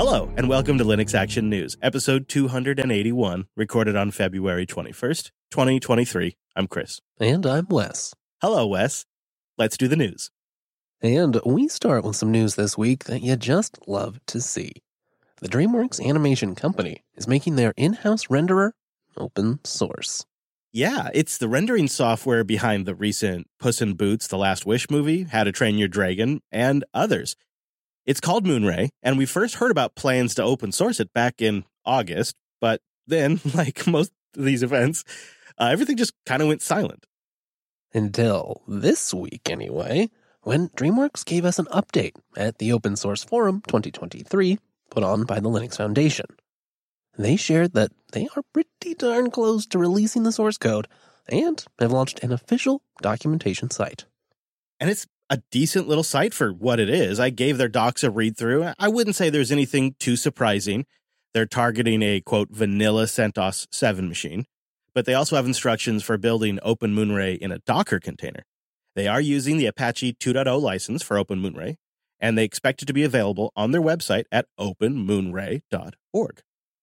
Hello, and welcome to Linux Action News, episode 281, recorded on February 21st, 2023. I'm Chris. And I'm Wes. Hello, Wes. Let's do the news. And we start with some news this week that you just love to see. The DreamWorks Animation Company is making their in-house renderer open source. Yeah, it's the rendering software behind the recent Puss in Boots: The Last Wish movie, How to Train Your Dragon, and others. It's called Moonray, and we first heard about plans to open source it back in August, but then, like most of these events, everything just kind of went silent. Until this week, anyway, when DreamWorks gave us an update at the Open Source Forum 2023 put on by the Linux Foundation. They shared that they are pretty darn close to releasing the source code and have launched an official documentation site. And it's a decent little site for what it is. I gave their docs a read through. I wouldn't say there's anything too surprising. They're targeting a, quote, vanilla CentOS 7 machine, but they also have instructions for building OpenMoonray in a Docker container. They are using the Apache 2.0 license for OpenMoonray, and they expect it to be available on their website at openmoonray.org.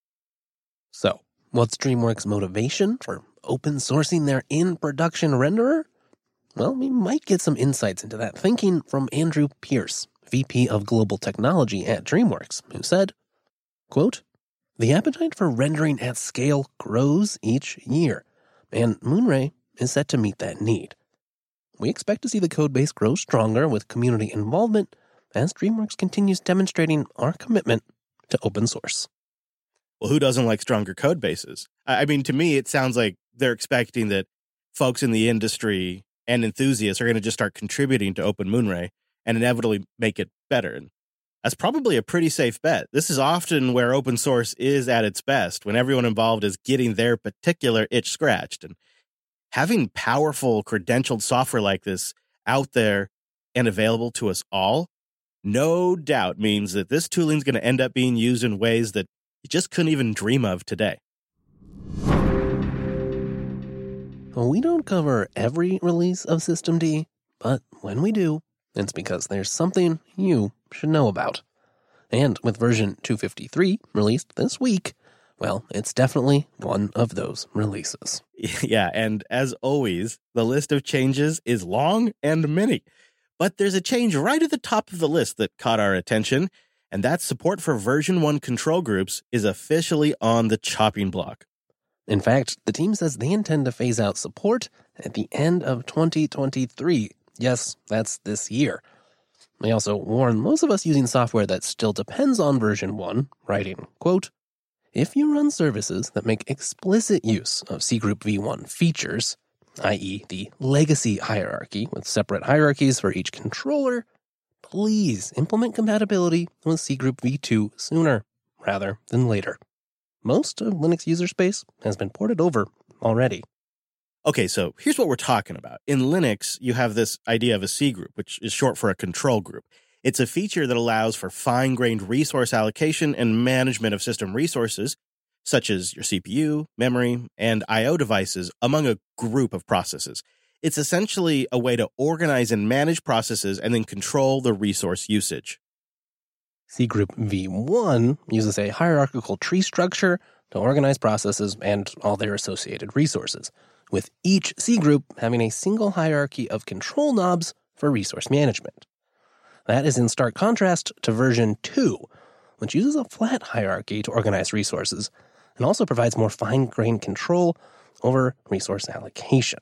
So, what's DreamWorks' motivation for open sourcing their in-production renderer? Well, we might get some insights into that thinking from Andrew Pierce, VP of Global Technology at DreamWorks, who said, quote, "The appetite for rendering at scale grows each year, and Moonray is set to meet that need. We expect to see the codebase grow stronger with community involvement as DreamWorks continues demonstrating our commitment to open source." Well, who doesn't like stronger code bases? I mean, to me, it sounds like they're expecting that folks in the industry and enthusiasts are going to just start contributing to OpenMoonray and inevitably make it better. And that's probably a pretty safe bet. This is often where open source is at its best, when everyone involved is getting their particular itch scratched. And having powerful credentialed software like this out there and available to us all, no doubt means that this tooling is going to end up being used in ways that you just couldn't even dream of today. We don't cover every release of Systemd, but when we do, it's because there's something you should know about. And with version 253 released this week, well, it's definitely one of those releases. Yeah, and as always, the list of changes is long and many. But there's a change right at the top of the list that caught our attention, and that's support for version 1 control groups is officially on the chopping block. In fact, the team says they intend to phase out support at the end of 2023. Yes, that's this year. They also warn most of us using software that still depends on version 1, writing, quote, "If you run services that make explicit use of cgroup v1 features, i.e. the legacy hierarchy with separate hierarchies for each controller, please implement compatibility with cgroup v2 sooner rather than later." Most of Linux user space has been ported over already. Okay, so here's what we're talking about. In Linux, you have this idea of a C group, which is short for a control group. It's a feature that allows for fine-grained resource allocation and management of system resources, such as your CPU, memory, and I/O devices, among a group of processes. It's essentially a way to organize and manage processes and then control the resource usage. cgroup v1 uses a hierarchical tree structure to organize processes and all their associated resources, with each cgroup having a single hierarchy of control knobs for resource management. That is in stark contrast to version 2, which uses a flat hierarchy to organize resources and also provides more fine-grained control over resource allocation.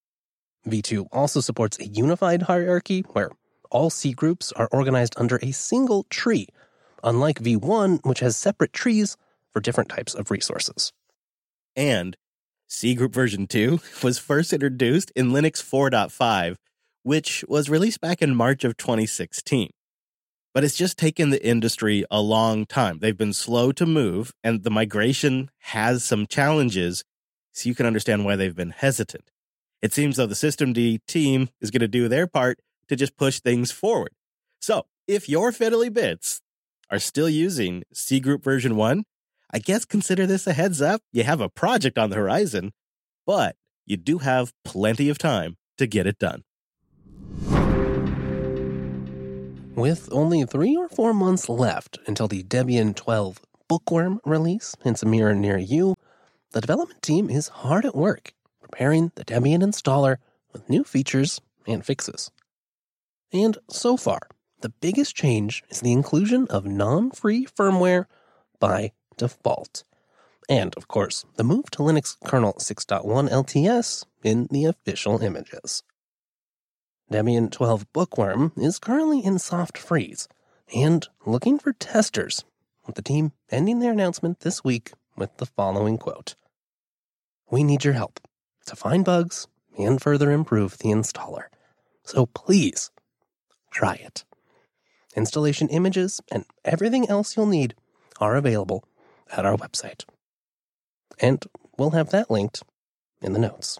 v2 also supports a unified hierarchy where all cgroups are organized under a single tree, unlike v1, which has separate trees for different types of resources. And cgroup version 2 was first introduced in Linux 4.5, which was released back in March of 2016. But it's just taken the industry a long time. They've been slow to move, and the migration has some challenges, so you can understand why they've been hesitant. It seems though the Systemd team is going to do their part to just push things forward. So, if your fiddly bits are still using cgroup version 1, I guess consider this a heads up. You have a project on the horizon, but you do have plenty of time to get it done. With only 3 or 4 months left until the Debian 12 Bookworm release hints a mirror near you, the development team is hard at work preparing the Debian installer with new features and fixes. And so far, the biggest change is the inclusion of non-free firmware by default. And, of course, the move to Linux kernel 6.1 LTS in the official images. Debian 12 Bookworm is currently in soft freeze and looking for testers, with the team ending their announcement this week with the following quote: "We need your help to find bugs and further improve the installer. So please, try it." Installation images and everything else you'll need are available at our website. And we'll have that linked in the notes.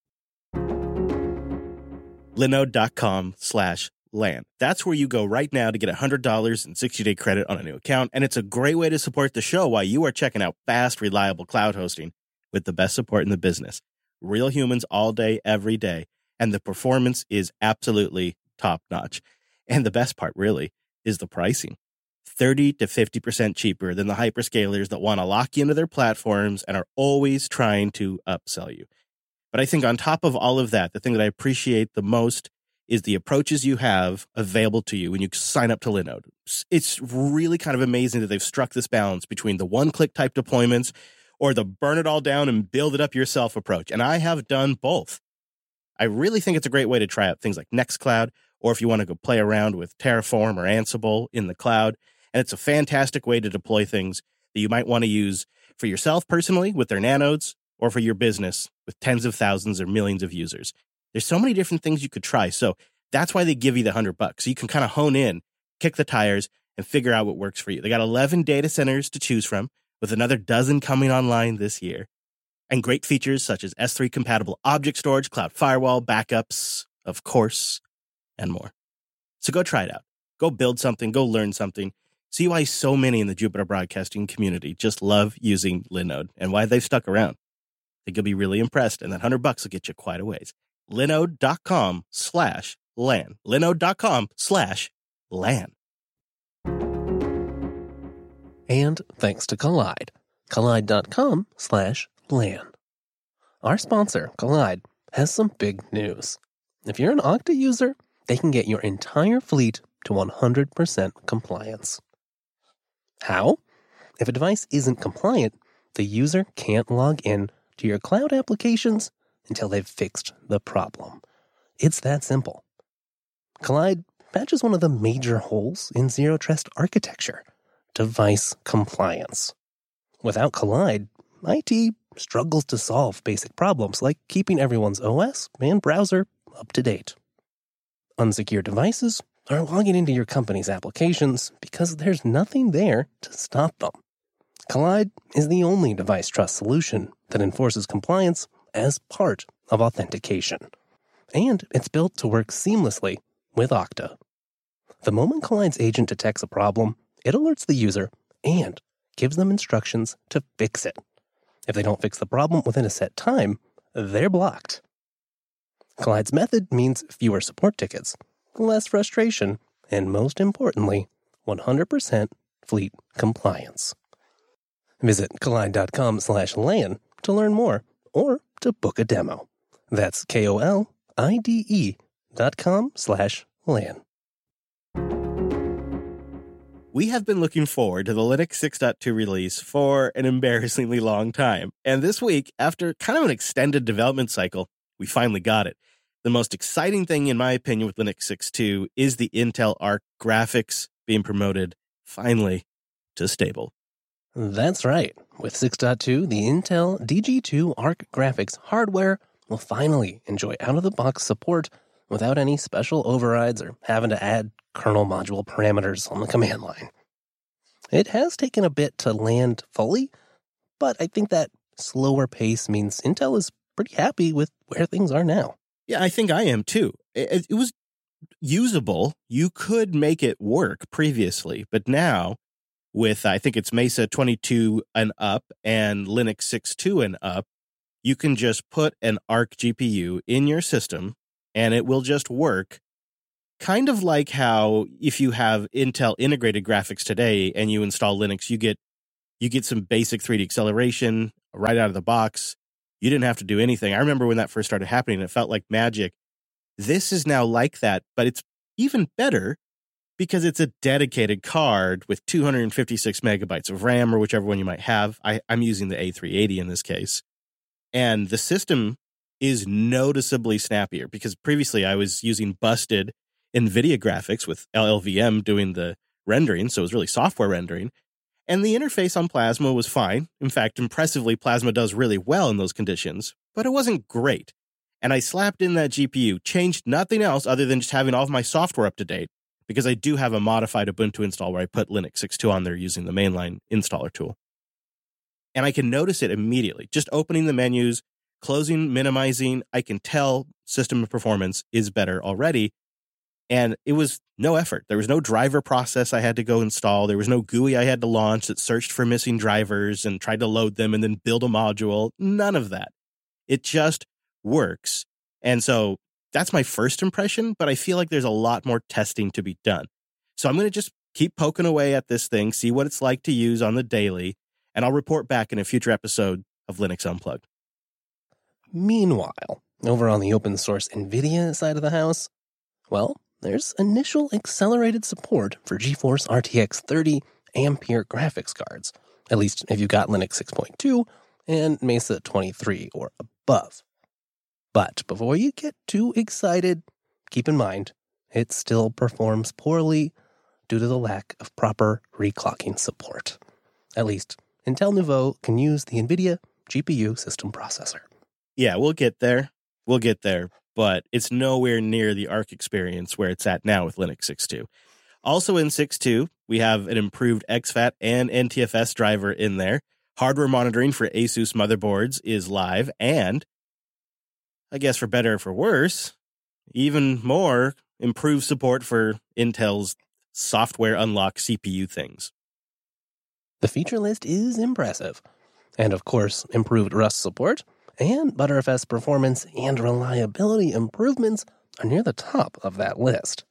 Linode.com/LAN. That's where you go right now to get $100 in 60-day credit on a new account, and it's a great way to support the show while you are checking out fast, reliable cloud hosting with the best support in the business. Real humans all day, every day, and the performance is absolutely top-notch. And the best part, really, is the pricing. 30 to 50% cheaper than the hyperscalers that want to lock you into their platforms and are always trying to upsell you. But I think on top of all of that, the thing that I appreciate the most is the approaches you have available to you when you sign up to Linode. It's really kind of amazing that they've struck this balance between the one-click type deployments or the burn it all down and build it up yourself approach. And I have done both. I really think it's a great way to try out things like Nextcloud, or if you want to go play around with Terraform or Ansible in the cloud. And it's a fantastic way to deploy things that you might want to use for yourself personally with their nanodes, or for your business with tens of thousands or millions of users. There's so many different things you could try. So that's why they give you the $100. So you can kind of hone in, kick the tires, and figure out what works for you. They got 11 data centers to choose from, with another dozen coming online this year. And great features such as S3 compatible object storage, cloud firewall, backups, of course, and more. So go try it out. Go build something, go learn something. See why so many in the Jupiter Broadcasting community just love using Linode and why they've stuck around. I think you'll be really impressed, and that $100 will get you quite a ways. Linode.com/LAN. Linode.com/LAN. And thanks to Kolide. Kolide.com/LAN. Our sponsor, Kolide, has some big news. If you're an Okta user, they can get your entire fleet to 100% compliance. How? If a device isn't compliant, the user can't log in to your cloud applications until they've fixed the problem. It's that simple. Kolide patches one of the major holes in Zero Trust architecture: device compliance. Without Kolide, IT struggles to solve basic problems like keeping everyone's OS and browser up to date. Unsecure devices are logging into your company's applications because there's nothing there to stop them. Kolide is the only device trust solution that enforces compliance as part of authentication. And it's built to work seamlessly with Okta. The moment Kollide's agent detects a problem, it alerts the user and gives them instructions to fix it. If they don't fix the problem within a set time, they're blocked. Kollide's method means fewer support tickets, less frustration, and most importantly, 100% fleet compliance. Visit Kolide.com/LAN to learn more or to book a demo. That's KOLIDE.com/LAN. We have been looking forward to the Linux 6.2 release for an embarrassingly long time. And this week, after kind of an extended development cycle, we finally got it. The most exciting thing, in my opinion, with Linux 6.2 is the Intel Arc graphics being promoted, finally, to stable. That's right. With 6.2, the Intel DG2 Arc graphics hardware will finally enjoy out-of-the-box support without any special overrides or having to add kernel module parameters on the command line. It has taken a bit to land fully, but I think that slower pace means Intel is pretty happy with where things are now. Yeah, I think I am too. It was usable. You could make it work previously, but now with, I think it's Mesa 22 and up and Linux 6.2 and up, you can just put an Arc GPU in your system and it will just work kind of like how if you have Intel integrated graphics today and you install Linux, you get some basic 3D acceleration right out of the box. You didn't have to do anything. I remember when that first started happening, it felt like magic. This is now like that, but it's even better because it's a dedicated card with 256 megabytes of RAM or whichever one you might have. I'm using the A380 in this case. And the system is noticeably snappier because previously I was using busted NVIDIA graphics with LLVM doing the rendering, so it was really software rendering. And the interface on Plasma was fine. In fact, impressively, Plasma does really well in those conditions, but it wasn't great. And I slapped in that GPU, changed nothing else other than just having all of my software up to date, because I do have a modified Ubuntu install where I put Linux 6.2 on there using the mainline installer tool. And I can notice it immediately. Just opening the menus, closing, minimizing, I can tell system performance is better already. And it was no effort. There was no driver process I had to go install. There was no GUI I had to launch that searched for missing drivers and tried to load them and then build a module. None of that. It just works. And so that's my first impression, but I feel like there's a lot more testing to be done. So I'm going to just keep poking away at this thing, see what it's like to use on the daily, and I'll report back in a future episode of Linux Unplugged. Meanwhile, over on the open source NVIDIA side of the house, well, there's initial accelerated support for GeForce RTX 30 Ampere graphics cards, at least if you've got Linux 6.2 and Mesa 23 or above. But before you get too excited, keep in mind, it still performs poorly due to the lack of proper reclocking support. At least, Intel Nouveau can use the NVIDIA GPU system processor. Yeah, we'll get there. But it's nowhere near the Arc experience where it's at now with Linux 6.2. Also in 6.2, we have an improved exFAT and NTFS driver in there. Hardware monitoring for Asus motherboards is live, and I guess for better or for worse, even more improved support for Intel's software unlock CPU things. The feature list is impressive. And of course, improved Rust support and Btrfs performance and reliability improvements are near the top of that list.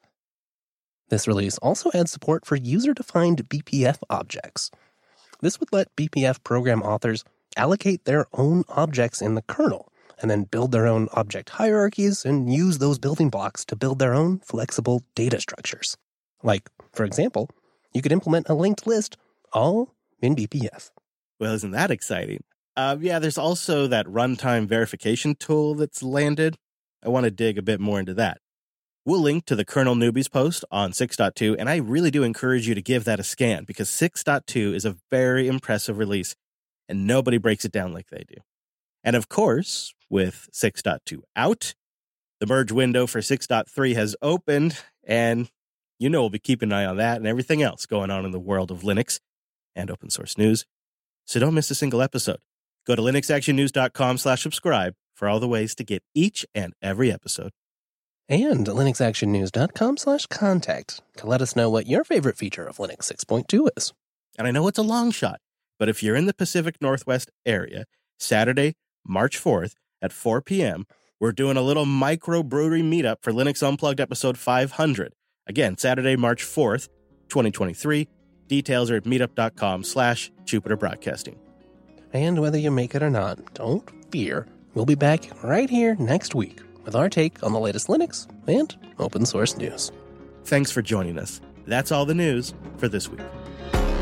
This release also adds support for user-defined BPF objects. This would let BPF program authors allocate their own objects in the kernel and then build their own object hierarchies and use those building blocks to build their own flexible data structures. Like, for example, you could implement a linked list all in BPF. Well, isn't that exciting? Yeah, there's also that runtime verification tool that's landed. I want to dig a bit more into that. We'll link to the Kernel Newbies post on 6.2, and I really do encourage you to give that a scan because 6.2 is a very impressive release, and nobody breaks it down like they do. And of course, with 6.2 out, the merge window for 6.3 has opened, and you know we'll be keeping an eye on that and everything else going on in the world of Linux and open source news. So don't miss a single episode. Go to linuxactionnews.com/subscribe for all the ways to get each and every episode. And linuxactionnews.com/contact to let us know what your favorite feature of Linux 6.2 is. And I know it's a long shot, but if you're in the Pacific Northwest area, Saturday, March 4th at 4 p.m., we're doing a little microbrewery meetup for Linux Unplugged episode 500. Again, Saturday, March 4th, 2023. Details are at meetup.com/Jupiter Broadcasting. And whether you make it or not, don't fear. We'll be back right here next week with our take on the latest Linux and open source news. Thanks for joining us. That's all the news for this week.